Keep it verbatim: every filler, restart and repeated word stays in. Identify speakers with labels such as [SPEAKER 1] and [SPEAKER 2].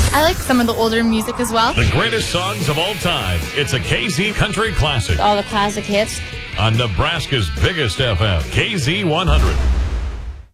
[SPEAKER 1] I like some of the older music as well.
[SPEAKER 2] The greatest songs of all time. It's a K Z Country Classic.
[SPEAKER 3] All the classic hits.
[SPEAKER 2] On Nebraska's biggest F M, K Z one hundred.